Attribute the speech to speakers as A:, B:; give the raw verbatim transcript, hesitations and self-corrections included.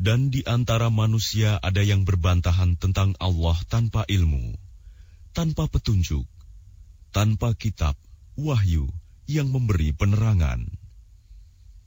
A: Dan di antara manusia ada yang berbantahan tentang Allah tanpa ilmu, tanpa petunjuk, tanpa kitab, wahyu yang memberi penerangan.